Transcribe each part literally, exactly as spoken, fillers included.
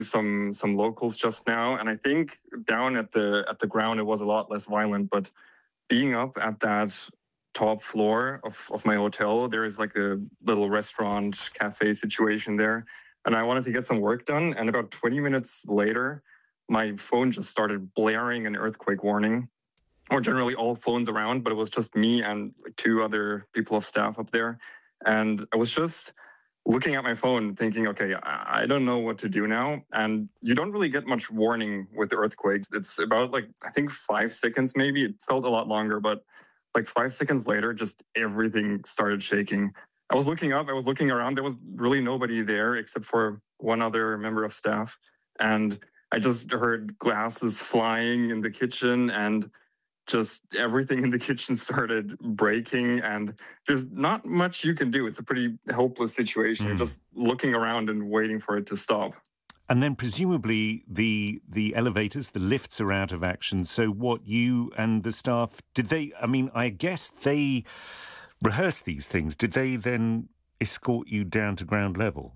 some some locals just now, and I think down at the at the ground it was a lot less violent. But being up at that top floor of, of my hotel, there is like a little restaurant cafe situation there, and I wanted to get some work done. And about twenty minutes later, my phone just started blaring an earthquake warning, or generally all phones around, but it was just me and two other people of staff up there. And I was just looking at my phone thinking, okay, I don't know what to do now. And you don't really get much warning with earthquakes. It's about like, I think five seconds maybe. It felt a lot longer, but like five seconds later, just everything started shaking. I was looking up, I was looking around. There was really nobody there except for one other member of staff. And I just heard glasses flying in the kitchen, and just everything in the kitchen started breaking, and there's not much you can do. It's a pretty helpless situation. Mm. You're just looking around and waiting for it to stop. And then presumably the the elevators, the lifts are out of action. So what you and the staff, did they, I mean, I guess they rehearsed these things. Did they then escort you down to ground level?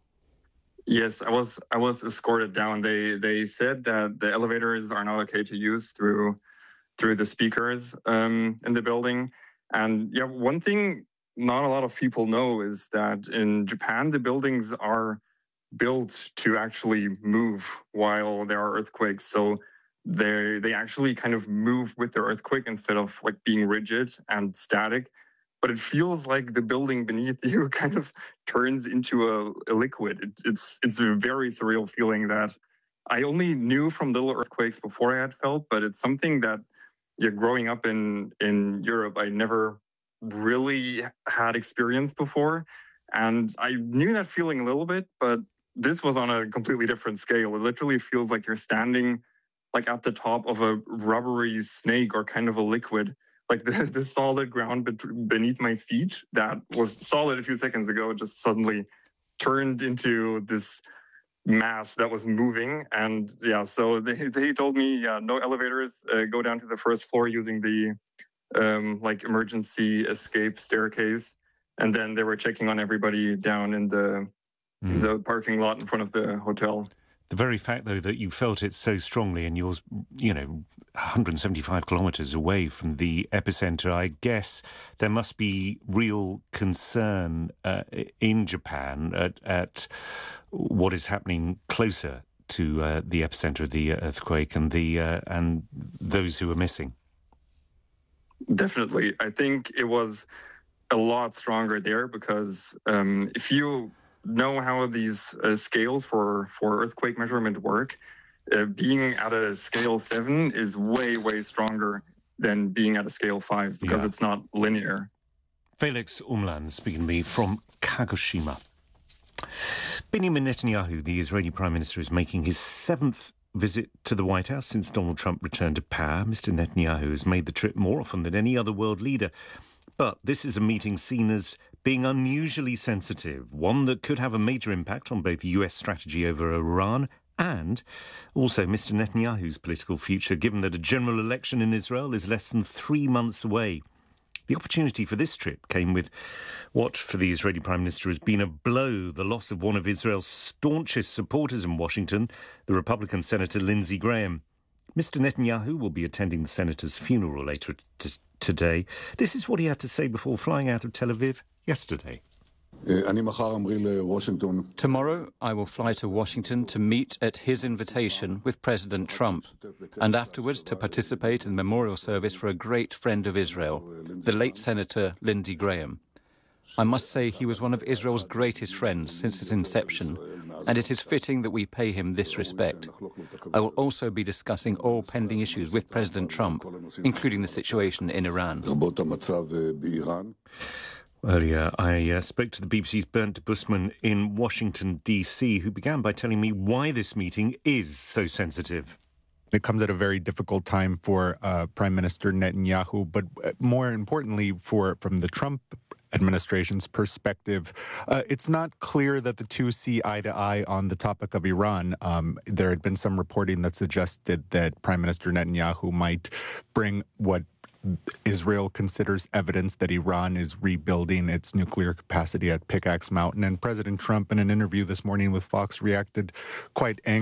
Yes, I was I was escorted down. They they said that the elevators are not okay to use through through the speakers um, in the building. And yeah, one thing not a lot of people know is that in Japan, the buildings are built to actually move while there are earthquakes. So they they actually kind of move with the earthquake instead of like being rigid and static. But it feels like the building beneath you kind of turns into a, a liquid. It, it's it's a very surreal feeling that I only knew from little earthquakes before I had felt, but it's something that, yeah, growing up in, in Europe, I never really had experienced before. And I knew that feeling a little bit, but this was on a completely different scale. It literally feels like you're standing like at the top of a rubbery snake or kind of a liquid. Like the, the solid ground beneath my feet that was solid a few seconds ago just suddenly turned into this mass that was moving. And yeah, so they, they told me, yeah, no elevators, uh, go down to the first floor using the um, like emergency escape staircase. And then they were checking on everybody down in the, mm. in the parking lot in front of the hotel. The very fact, though, that you felt it so strongly and you're, you know, one hundred seventy-five kilometres away from the epicenter, I guess there must be real concern uh, in Japan at, at what is happening closer to uh, the epicenter of the earthquake and the uh, and those who are missing. Definitely. I think it was a lot stronger there because um, if you know how these uh, scales for, for earthquake measurement work, uh, being at a scale seven is way, way stronger than being at a scale five because yeah. it's not linear. Felix Umland speaking to me from Kagoshima. Benjamin Netanyahu, the Israeli Prime Minister, is making his seventh visit to the White House since Donald Trump returned to power. Mister Netanyahu has made the trip more often than any other world leader. But this is a meeting seen as being unusually sensitive, one that could have a major impact on both U S strategy over Iran and also Mister Netanyahu's political future, given that a general election in Israel is less than three months away. The opportunity for this trip came with what, for the Israeli Prime Minister, has been a blow, the loss of one of Israel's staunchest supporters in Washington, the Republican Senator Lindsey Graham. Mister Netanyahu will be attending the senator's funeral later t- today. This is what he had to say before flying out of Tel Aviv yesterday. Tomorrow, I will fly to Washington to meet at his invitation with President Trump, and afterwards to participate in the memorial service for a great friend of Israel, the late Senator Lindsey Graham. I must say he was one of Israel's greatest friends since its inception, and it is fitting that we pay him this respect. I will also be discussing all pending issues with President Trump, including the situation in Iran. Earlier, I uh, spoke to the B B C's Bernd Busman in Washington, D C, who began by telling me why this meeting is so sensitive. It comes at a very difficult time for uh, Prime Minister Netanyahu, but more importantly, for from the Trump administration's perspective, uh, it's not clear that the two see eye to eye on the topic of Iran. Um, there had been some reporting that suggested that Prime Minister Netanyahu might bring what Israel considers evidence that Iran is rebuilding its nuclear capacity at Pickaxe Mountain. And President Trump, in an interview this morning with Fox, reacted quite angrily.